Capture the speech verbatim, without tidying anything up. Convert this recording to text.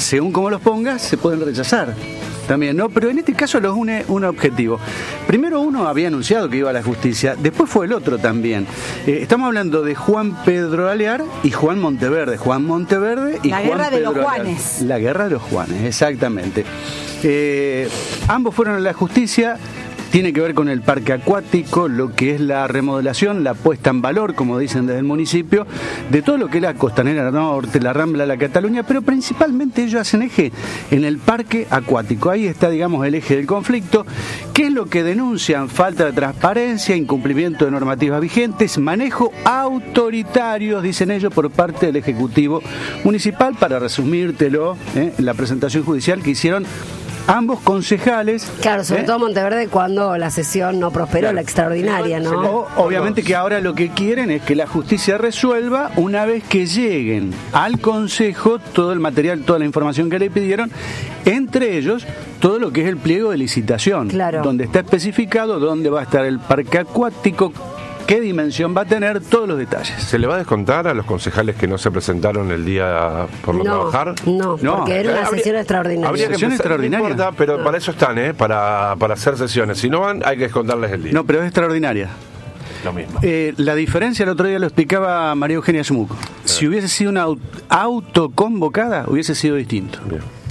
según como los pongas, se pueden rechazar también, ¿no? Pero en este caso los une un objetivo. Primero uno había anunciado que iba a la justicia, después fue el otro también. Eh, estamos hablando de Juan Pedro Alear y Juan Monteverde. Juan Monteverde y la Juan guerra de Pedro los Alear. Juanes. La guerra de los Juanes, exactamente. Eh, ambos fueron a la justicia. Tiene que ver con el parque acuático, lo que es la remodelación, la puesta en valor, como dicen desde el municipio, de todo lo que es la Costanera Norte, la Rambla, la Cataluña, pero principalmente ellos hacen eje en el parque acuático. Ahí está, digamos, el eje del conflicto. ¿Qué es lo que denuncian? Falta de transparencia, incumplimiento de normativas vigentes, manejo autoritario, dicen ellos, por parte del Ejecutivo Municipal, para resumírtelo, ¿eh? la presentación judicial que hicieron ambos concejales. Claro, sobre ¿eh? todo Monteverde cuando la sesión no prosperó, claro, la extraordinaria, ¿no? O, obviamente que ahora lo que quieren es que la justicia resuelva una vez que lleguen al Consejo todo el material, toda la información que le pidieron, entre ellos todo lo que es el pliego de licitación, claro, donde está especificado dónde va a estar el parque acuático, qué dimensión va a tener, todos los detalles. ¿Se le va a descontar a los concejales que no se presentaron el día por no, no trabajar? No, no, porque era una habría, sesión extraordinaria. Habría que sesión empezar, extraordinaria. No importa, pero no. para eso están, ¿eh? Para, para hacer sesiones. Si no van, hay que descontarles el día. No, pero es extraordinaria. Lo mismo. Eh, la diferencia, el otro día lo explicaba María Eugenia Schmuck. Si hubiese sido una autoconvocada, hubiese sido distinto. Bien.